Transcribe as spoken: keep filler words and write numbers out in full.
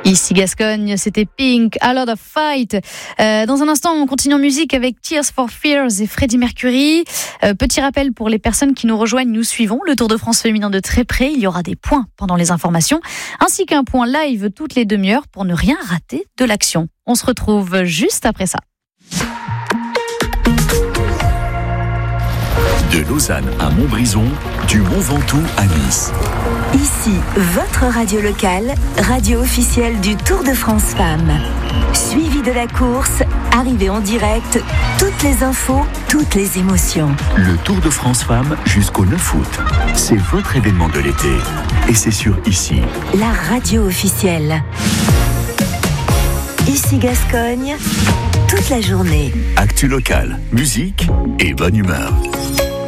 Ici Gascogne, c'était Pink, A Lot of Fight. Euh, dans un instant, on continue en musique avec Tears for Fears et Freddie Mercury. Euh, petit rappel pour les personnes qui nous rejoignent, nous suivons le Tour de France féminin de très près. Il y aura des points pendant les informations, ainsi qu'un point live toutes les demi-heures pour ne rien rater de l'action. On se retrouve juste après ça. De Lausanne à Montbrison, du Mont Ventoux à Nice. Ici, votre radio locale, radio officielle du Tour de France Femmes. Suivi de la course, arrivée en direct, toutes les infos, toutes les émotions. Le Tour de France Femmes jusqu'au neuf août. C'est votre événement de l'été. Et c'est sur Ici. La radio officielle. Ici Gascogne, toute la journée. Actu locale, musique et bonne humeur.